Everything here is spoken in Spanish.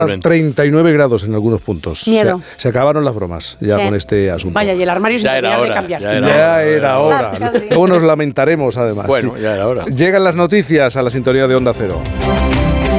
39 grados en algunos puntos. Miedo. Se acabaron las bromas ya con este asunto. Vaya, y el armario sin terminar de cambiar. Ya era hora. Luego nos lamentaremos, además. Bueno, ya era hora. Llegan las noticias a la sintonía de Onda Cero.